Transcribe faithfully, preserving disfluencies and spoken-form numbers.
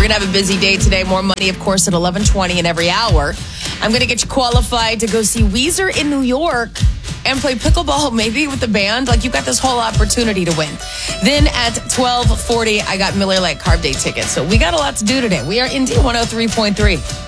going to have a busy day today. More money, of course, at eleven twenty in every hour. I'm going to get you qualified to go see Weezer in New York and play pickleball maybe with the band. Like, you've got this whole opportunity to win. Then at twelve forty, I got Miller Lite Carb Day tickets. So we got a lot to do today. We are Indy one oh three point three.